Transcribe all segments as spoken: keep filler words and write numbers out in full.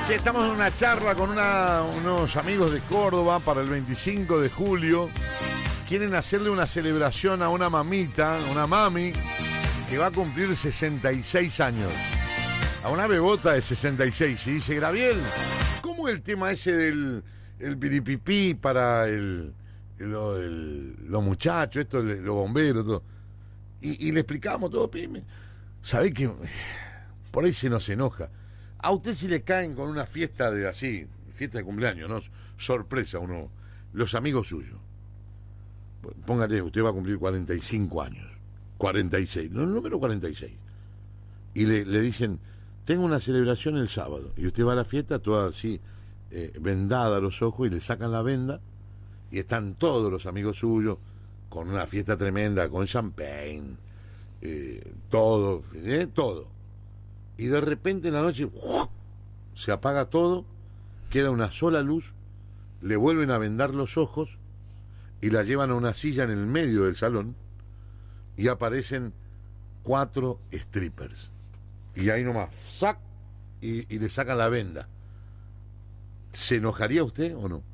Che, estamos en una charla con una, unos amigos de Córdoba para el veinticinco de julio. Quieren hacerle una celebración a una mamita, una mami, que va a cumplir sesenta y seis años. A una bebota de sesenta y seis. Y dice, Graviel, ¿cómo el tema ese del el piripipí para el, el, el, los muchachos, esto, los bomberos, todo? Y, y le explicamos todo, pime. ¿Sabés que por ahí se nos enoja? A usted si le caen con una fiesta de así, fiesta de cumpleaños, ¿no? Sorpresa, uno, los amigos suyos. Póngale, usted va a cumplir cuarenta y cinco años, cuarenta y seis, no, el número cuarenta y seis. Y le, le dicen, tengo una celebración el sábado. Y usted va a la fiesta toda así, eh, vendada a los ojos, y le sacan la venda, y están todos los amigos suyos, con una fiesta tremenda, con champagne, eh, todo, eh, todo. Y de repente en la noche ¡uah!, se apaga todo, queda una sola luz, le vuelven a vendar los ojos y la llevan a una silla en el medio del salón y aparecen cuatro strippers. Y ahí nomás, ¡sac! Y, y le sacan la venda. ¿Se enojaría usted o no?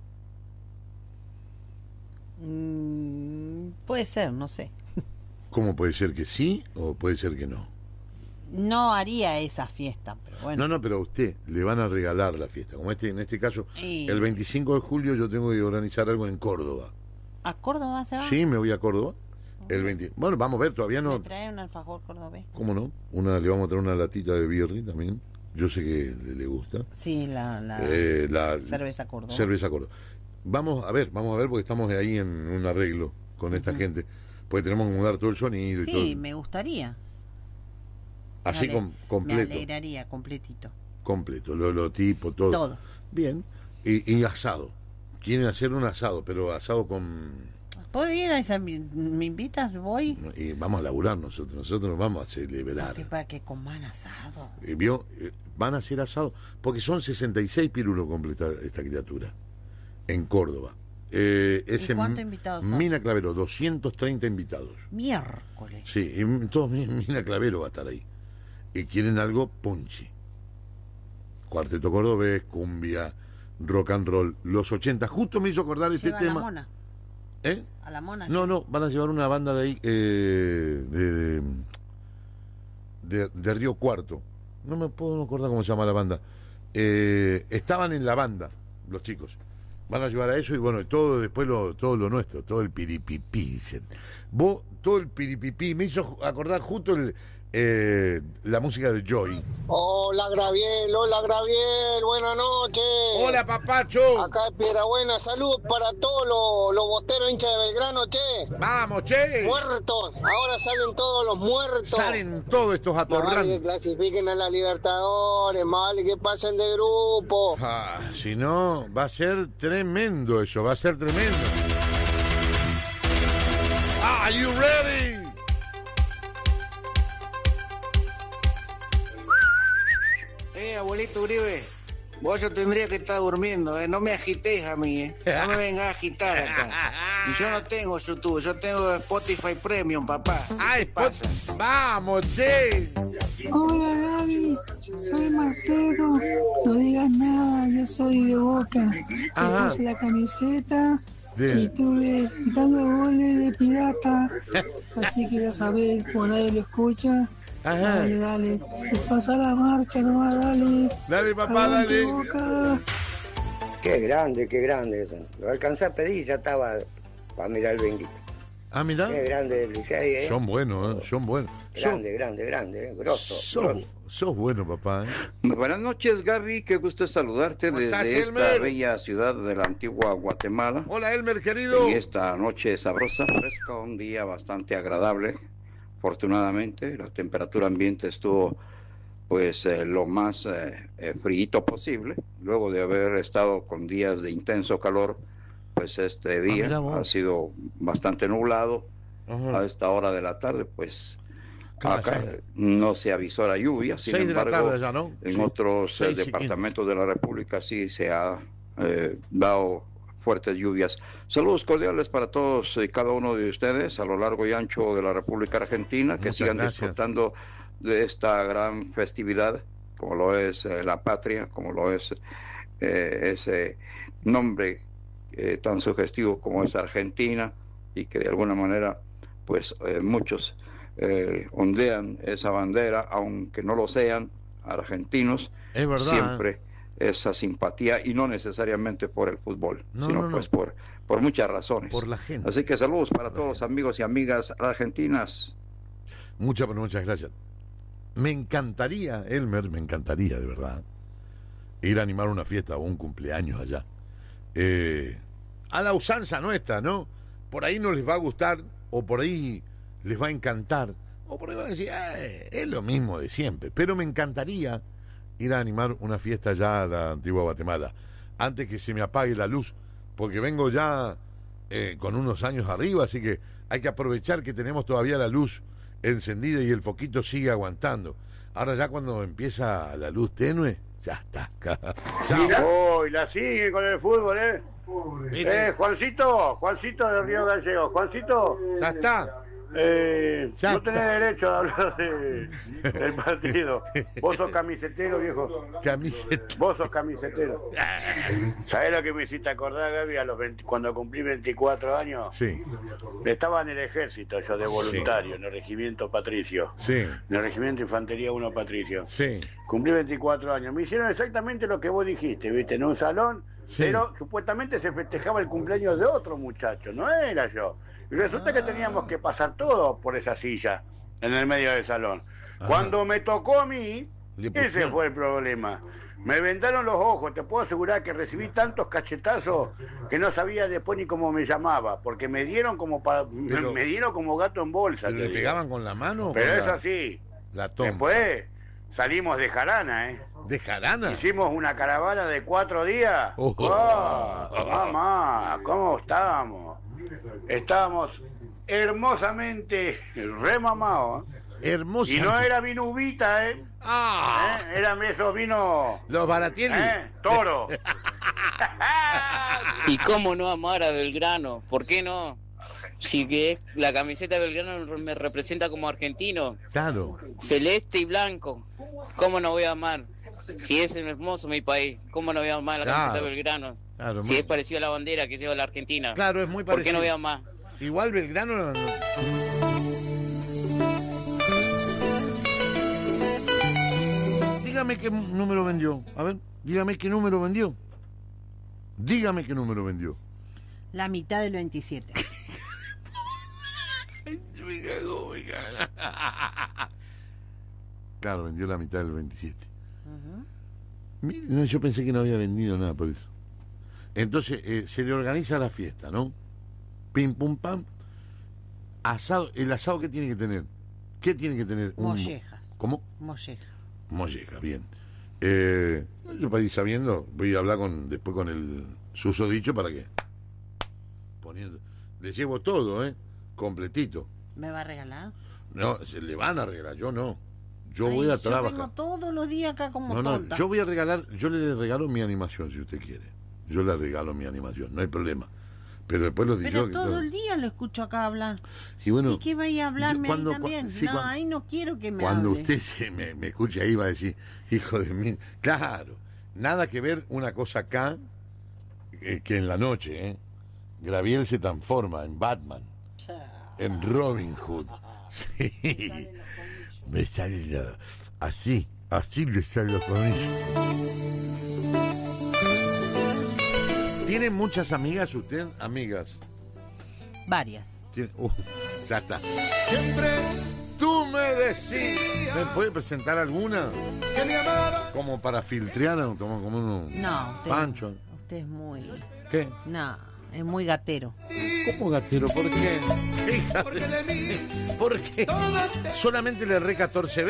Mm, puede ser, no sé. ¿Cómo puede ser que sí o puede ser que no? No haría esa fiesta, pero bueno. No, no, pero a usted le van a regalar la fiesta. Como este, en este caso, y... el veinticinco de julio yo tengo que organizar algo en Córdoba. ¿A Córdoba se va? Sí, me voy a Córdoba. El veinte... Bueno, vamos a ver, todavía no... ¿Me trae un alfajor cordobés? ¿Cómo no? Una, le vamos a traer una latita de birri también. Yo sé que le, le gusta. Sí, la, la, eh, la cerveza Córdoba. Cerveza Córdoba. Vamos a ver, vamos a ver porque estamos ahí en un arreglo con esta uh-huh. gente. Porque tenemos que mudar todo el sonido y sí, todo. Sí, me gustaría. Así me com, completo. Me alegraría, completito. Completo, lo, lo tipo, todo. Todo. Bien. Y, y asado. Quieren hacer un asado, pero asado con... ¿Puedo ir a esa? ¿Me invitas? Voy. Y vamos a laburar nosotros. Nosotros nos vamos a celebrar. ¿Para, para que coman asado? Eh, ¿Vio? Eh, van a hacer asado. Porque son sesenta y seis pirulos completa esta criatura. En Córdoba. Eh, es ¿Y cuántos en invitados son? Mina Clavero, doscientos treinta invitados. Miércoles. Sí, y todos Mina Clavero va a estar ahí. Y quieren algo punchi. Cuarteto cordobés, cumbia, rock and roll, los ochenta. Justo me hizo acordar este ¿Lleva tema. A la mona? ¿Eh? ¿A la mona? No, no, van a llevar una banda de ahí, eh, de, de, de, de Río Cuarto. No me puedo acordar cómo se llama la banda. Eh, estaban en la banda, los chicos. Van a llevar a eso y bueno, todo después lo, todo lo nuestro, todo el piripipí, dicen. Vos, todo el piripipí, me hizo acordar justo el, eh, la música de Joy. Hola Graviel, hola Graviel, buenas noches. Hola papacho. Acá es Piedrabuena, salud para todos los, los boteros hinchas de Belgrano, che. Vamos, che. Muertos, ahora salen todos los muertos. Salen todos estos atorrantes. Más vale que clasifiquen a la Libertadores, más vale que pasen de grupo. Ah, si no, va a ser tremendo eso, va a ser tremendo. Are you ready? Eh, abuelito Uribe, vos yo tendría que estar durmiendo, eh. No me agites a mí, eh. No me vengas a agitar acá. Y yo no tengo YouTube, yo tengo Spotify Premium, papá. Ay, ¿qué pasa? Vamos, che. Hola Gaby, soy Macedo. No digas nada, yo soy de Boca. Me puse la camiseta Bien. Y tuve gritando goles de pirata. Así que ya sabés, como nadie lo escucha. Ajá. Dale, dale. Te pasa la marcha nomás, dale. Dale, papá, Aguante, dale. Boca. Qué grande, qué grande. Lo alcancé a pedir, ya estaba para mirar el benguito. Ah, mirá. Qué grande el Licey, ¿eh? Son buenos, ¿eh? Son buenos. Grande, Sos... grande, grande, ¿eh? Grosso. Sos, grosso. sos bueno, papá, ¿eh? Buenas noches, Gaby. Qué gusto saludarte desde estás, esta Elmer? bella ciudad de la antigua Guatemala. Hola, Elmer, querido. Y esta noche sabrosa, fresca, un día bastante agradable. Afortunadamente, la temperatura ambiente estuvo pues eh, lo más eh, eh, frío posible. Luego de haber estado con días de intenso calor, pues este día ah, ha sido bastante nublado. Ajá. A esta hora de la tarde, pues acá eh, no se avisó la lluvia. Sin Seis embargo, de la tarde ya, ¿no? en sí. otros Seis, departamentos sí. de la República sí se ha eh, dado fuertes lluvias. Saludos cordiales para todos y cada uno de ustedes a lo largo y ancho de la República Argentina. Que Muchas sigan gracias. disfrutando de esta gran festividad como lo es eh, la patria, como lo es eh, ese nombre eh, tan sugestivo como es Argentina, y que de alguna manera pues eh, muchos eh, ondean esa bandera, aunque no lo sean argentinos. Es verdad. Siempre esa simpatía, y no necesariamente por el fútbol, no, sino no, no. pues por, por muchas razones. Por la gente. Así que saludos para todos los amigos y amigas argentinas. Muchas, pero muchas gracias. Me encantaría, Elmer, me encantaría, de verdad, ir a animar una fiesta o un cumpleaños allá. Eh, a la usanza nuestra, ¿no? Por ahí no les va a gustar, o por ahí les va a encantar, o por ahí van a decir, eh, es lo mismo de siempre. Pero me encantaría ir a animar una fiesta allá a la antigua Guatemala, antes que se me apague la luz, porque vengo ya eh, con unos años arriba, así que hay que aprovechar que tenemos todavía la luz encendida y el foquito sigue aguantando. Ahora ya cuando empieza la luz tenue, ya está. Chao. Oh, y la sigue con el fútbol, ¿eh? Eh, Juancito, Juancito de Río Gallegos. Juancito. Ya está. Eh, ya no está. tenés derecho a hablar de, del partido. Vos sos camisetero, viejo. Camiseta. Vos sos camisetero. ¿Sabés lo que me hiciste acordar, Gaby? A los veinte, cuando cumplí veinticuatro años. Sí. Estaba en el ejército, yo de voluntario, sí. En el regimiento Patricio. Sí. En el regimiento Infantería uno Patricio. Sí. Cumplí veinticuatro años. Me hicieron exactamente lo que vos dijiste, ¿viste? En un salón, sí. Pero supuestamente se festejaba el cumpleaños de otro muchacho, no era yo. Y resulta ah. que teníamos que pasar todos por esa silla, en el medio del salón. Ah. Cuando me tocó a mí, ese fue el problema. Me vendaron los ojos, te puedo asegurar que recibí tantos cachetazos que no sabía después ni cómo me llamaba, porque me dieron como pa, pero, me dieron como gato en bolsa. ¿Pero le digo. pegaban con la mano? Pero con es la, así. La tonta. Después salimos de jarana, ¿eh? ¿De jarana? Hicimos una caravana de cuatro días. Oh. Oh, mamá, ¿cómo estábamos? Estábamos hermosamente remamados. Hermoso. Y no era vino uvita, ¿eh? Ah. ¿Eh? Eran esos vinos... Los baratienes. ¿Eh? Toro. ¿Y cómo no amar a Belgrano? ¿Por qué no? Si que es, la camiseta de Belgrano me representa como argentino. Claro. Celeste y blanco. ¿Cómo no voy a amar? Si es hermoso mi país, ¿cómo no voy a amar la claro. camiseta de Belgrano? Claro, si muy... es parecido a la bandera que lleva la Argentina. Claro, es muy parecido. ¿Por qué no voy a amar? Igual Belgrano... No, no. Dígame qué número vendió. A ver, dígame qué número vendió. Dígame qué número vendió. La mitad del veintisiete. Me cagó, me cagó. Claro, vendió la mitad del veintisiete. Uh-huh. Mire, no, yo pensé que no había vendido nada por eso. Entonces, eh, se le organiza la fiesta, ¿no? Pim, pum, pam. Asado. ¿El asado qué tiene que tener? ¿Qué tiene que tener? Un... Mollejas. ¿Cómo? Mollejas. Molleja, bien. Eh, yo para ir sabiendo, voy a hablar con después con el susodicho para que poniendo, le llevo todo, ¿eh? Completito. ¿Me va a regalar? No, se le van a regalar, yo no. Yo Ay, voy a yo trabajar. vengo todos los días acá como no, no, tonta. yo voy a regalar, yo le regalo mi animación si usted quiere. Yo le regalo mi animación, no hay problema. Pero después lo digo. Pero todo todo el día lo escucho acá hablar. Y bueno, ¿y qué vaya a hablarme cuando, ahí también? Cuando, sí, no, cuando, ahí no quiero que me Cuando hable. usted se me, me escuche ahí va a decir, hijo de mí. Claro, nada que ver una cosa acá eh, que en la noche, ¿eh? Graviel se transforma en Batman, en Robin Hood. Sí, me sale la, así, así le salen los comillos. ¿Tiene muchas amigas usted? Amigas. Varias. ¿Tiene? Uh, ya está. Siempre tú me decías. ¿Me puede presentar alguna? Que me amaba. Como para filtrear, como, como uno. No, usted, Pancho. Usted es muy. ¿Qué? No, es muy gatero. ¿Cómo gatero? ¿Por qué? Porque de mí. ¿Por qué? Solamente le erré catorce veces.